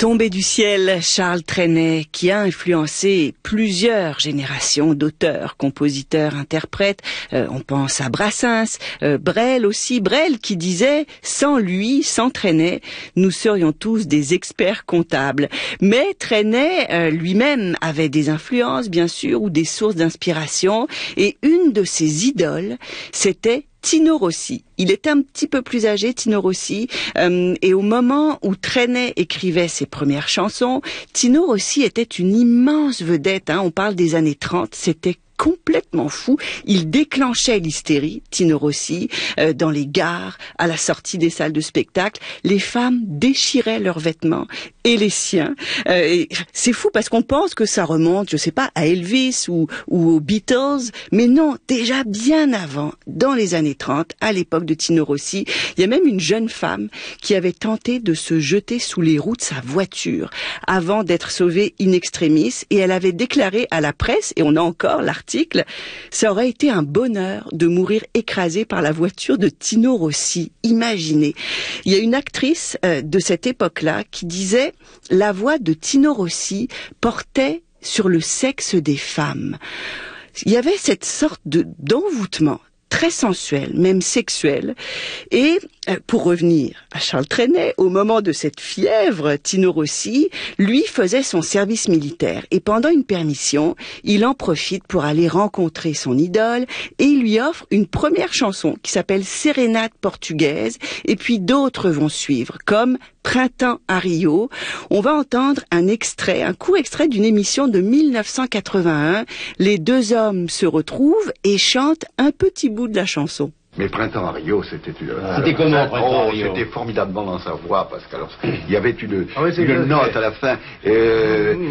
Tombé du ciel, Charles Trenet, qui a influencé plusieurs générations d'auteurs, compositeurs, interprètes. On pense à Brassens, Brel aussi. Brel qui disait « Sans lui, sans Trenet, nous serions tous des experts comptables ». Mais Trenet lui-même avait des influences, bien sûr, ou des sources d'inspiration. Et une de ses idoles, c'était Tino Rossi. Il était un petit peu plus âgé, Tino Rossi, et au moment où Trenet écrivait ses premières chansons, Tino Rossi était une immense vedette. On parle des années 30, c'était complètement fou. Il déclenchait l'hystérie, Tino Rossi, dans les gares, à la sortie des salles de spectacle. Les femmes déchiraient leurs vêtements et les siens. Et c'est fou parce qu'on pense que ça remonte, je sais pas, à Elvis ou aux Beatles, mais non, déjà bien avant, dans les années 30, à l'époque de Tino Rossi, il y a même une jeune femme qui avait tenté de se jeter sous les roues de sa voiture avant d'être sauvée in extremis, et elle avait déclaré à la presse, et on a encore l'article, ça aurait été un bonheur de mourir écrasée par la voiture de Tino Rossi. Imaginez. Il y a une actrice de cette époque-là qui disait « La voix de Tino Rossi portait sur le sexe des femmes ». Il y avait cette sorte d'envoûtement très sensuel, même sexuel. Et pour revenir à Charles Trenet, au moment de cette fièvre, Tino Rossi, lui, faisait son service militaire. Et pendant une permission, il en profite pour aller rencontrer son idole et il lui offre une première chanson qui s'appelle Sérénade portugaise. Et puis d'autres vont suivre, comme Printemps à Rio. On va entendre un court extrait d'une émission de 1981. Les deux hommes se retrouvent et chantent un petit bout de la chanson. Mais Printemps à Rio, c'était C'était comment, Printemps à Rio? C'était formidablement dans sa voix, parce qu'il y avait une note à la fin.